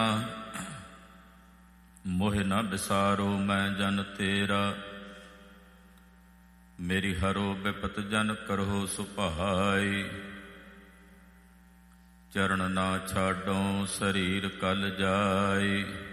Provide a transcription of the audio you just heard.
ਮੋਹਿ ਨ ਬਿਸਾਰੋ ਮੈਂ ਜਨ ਤੇਰਾ। ਮੇਰੀ ਹਰੋ ਬਿਪਤ ਜਨ ਕਰੋ ਸੁਭਾਈ। ਚਰਨ ਨਾ ਛਾਡੋ ਸਰੀਰ ਕਲ ਜਾਈ।